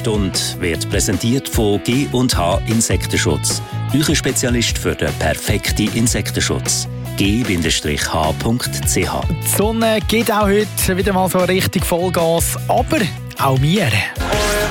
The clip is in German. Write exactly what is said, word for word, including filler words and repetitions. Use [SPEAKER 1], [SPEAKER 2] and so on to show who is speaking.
[SPEAKER 1] Stunde wird präsentiert von G und H Insektenschutz. Euer Spezialist für den perfekten Insektenschutz. g H punkt c h.
[SPEAKER 2] Die Sonne geht auch heute wieder mal so richtig Vollgas, aber auch wir.